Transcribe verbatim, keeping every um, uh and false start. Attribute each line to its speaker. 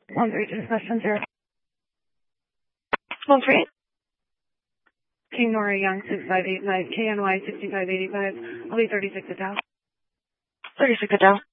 Speaker 1: one three two, question zero.
Speaker 2: one three eight.
Speaker 1: King Nora Young, six five eight five, K N Y sixty-five eighty-five. I'll be thirty-six at Dow.
Speaker 2: thirty-six at Dow.